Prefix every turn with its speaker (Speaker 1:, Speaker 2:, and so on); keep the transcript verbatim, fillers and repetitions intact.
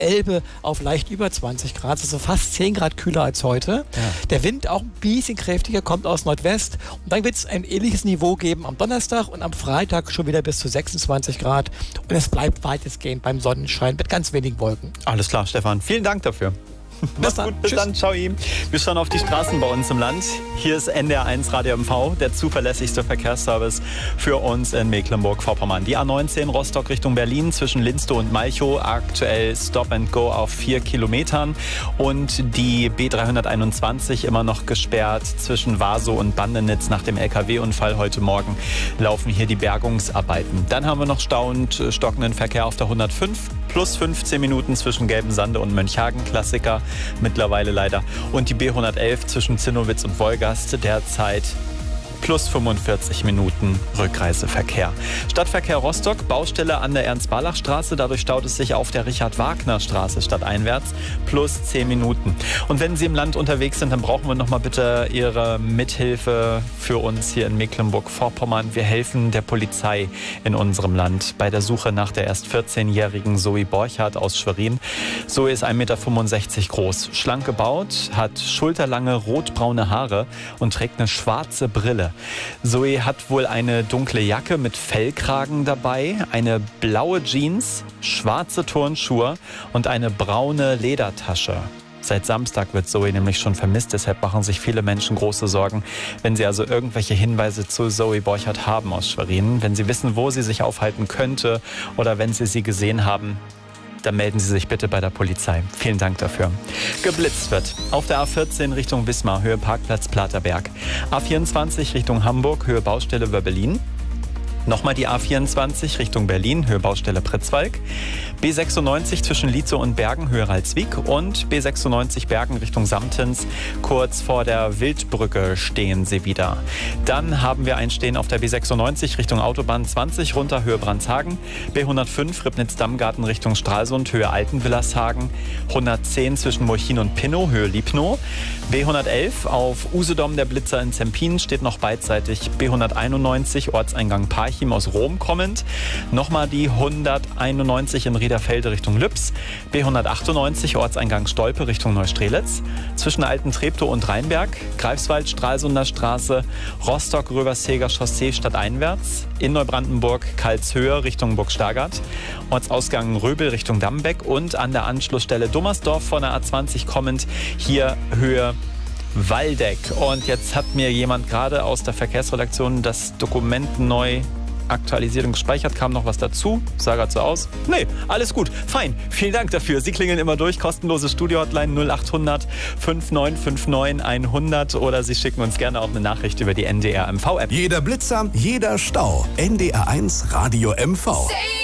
Speaker 1: Elbe auf leicht über zwanzig Grad, also fast zehn Grad kühler als heute. Ja. Der Wind auch ein bisschen kräftiger, kommt aus Nordwest. Und dann wird es ein ähnliches Niveau geben am Donnerstag und am Freitag schon wieder bis zu sechsundzwanzig Grad. Und es bleibt weitestgehend beim Sonnenschein mit ganz wenigen Wolken.
Speaker 2: Alles klar, Stefan. Vielen Dank dafür.
Speaker 1: Bis dann.
Speaker 2: Gut, bis dann. Ciao ihm. Wir schauen auf die Straßen bei uns im Land. Hier ist N D R eins Radio M V, der zuverlässigste Verkehrsservice für uns in Mecklenburg-Vorpommern. Die A neunzehn Rostock Richtung Berlin zwischen Linstow und Malchow, aktuell Stop and Go auf vier Kilometern. Und die B dreihunderteinundzwanzig immer noch gesperrt zwischen Wasow und Bandenitz. Nach dem L K W-Unfall heute Morgen laufen hier die Bergungsarbeiten. Dann haben wir noch Stau und stockenden Verkehr auf der hundertfünf. Plus fünfzehn Minuten zwischen Gelbensande und Mönchhagen, Klassiker mittlerweile leider. Und die B hundertelf zwischen Zinnowitz und Wolgast, derzeit plus fünfundvierzig Minuten Rückreiseverkehr. Stadtverkehr Rostock, Baustelle an der Ernst-Barlach-Straße. Dadurch staut es sich auf der Richard-Wagner-Straße stadteinwärts. Plus zehn Minuten. Und wenn Sie im Land unterwegs sind, dann brauchen wir noch mal bitte Ihre Mithilfe für uns hier in Mecklenburg-Vorpommern. Wir helfen der Polizei in unserem Land bei der Suche nach der erst vierzehnjährigen Zoe Borchardt aus Schwerin. Zoe ist ein Meter fünfundsechzig groß, schlank gebaut, hat schulterlange rotbraune Haare und trägt eine schwarze Brille. Zoe hat wohl eine dunkle Jacke mit Fellkragen dabei, eine blaue Jeans, schwarze Turnschuhe und eine braune Ledertasche. Seit Samstag wird Zoe nämlich schon vermisst, deshalb machen sich viele Menschen große Sorgen. Wenn Sie also irgendwelche Hinweise zu Zoe Borchardt haben aus Schwerin, wenn Sie wissen, wo sie sich aufhalten könnte oder wenn Sie sie gesehen haben, dann melden Sie sich bitte bei der Polizei. Vielen Dank dafür. Geblitzt wird auf der A vierzehn Richtung Wismar, Höhe Parkplatz Platerberg. A vierundzwanzig Richtung Hamburg, Höhe Baustelle Wöbbelin. Nochmal die A vierundzwanzig Richtung Berlin, Höhe Baustelle Pritzwalk. B sechsundneunzig zwischen Lietzow und Bergen, Höhe Ralswiek. Und B sechsundneunzig Bergen Richtung Samtens. Kurz vor der Wildbrücke stehen sie wieder. Dann haben wir ein Stehen auf der B sechsundneunzig Richtung Autobahn zwanzig runter, Höhe Brandshagen. B hundertfünf Ribnitz-Dammgarten Richtung Stralsund, Höhe Altenwillershagen. hundertzehn zwischen Molchin und Pinnow, Höhe Liebnow. B hundertelf auf Usedom, der Blitzer in Zempin, steht noch beidseitig. B hunderteinundneunzig Ortseingang Parchim aus Rom kommend. Nochmal die hunderteinundneunzig in Riederfelde Richtung Lübs. B hundertachtundneunzig Ortseingang Stolpe Richtung Neustrelitz. Zwischen Alten Treptow und Rheinberg. Greifswald, Stralsunder Straße. Rostock-Röverseger Chaussee stadteinwärts. In Neubrandenburg Karlshöhe Richtung Burg Stargard. Ortsausgang Röbel Richtung Dammbeck. Und an der Anschlussstelle Dummersdorf von der A zwanzig kommend. Hier Höhe Waldeck. Und jetzt hat mir jemand gerade aus der Verkehrsredaktion das Dokument neu aktualisiert und gespeichert. Kam noch was dazu? Sah gerade so aus. Nee, alles gut. Fein. Vielen Dank dafür. Sie klingeln immer durch. Kostenlose Studio-Hotline null achthundert neunundfünfzig neunundfünfzig hundert oder Sie schicken uns gerne auch eine Nachricht über die N D R M V-App.
Speaker 3: Jeder Blitzer, jeder Stau. N D R eins Radio M V.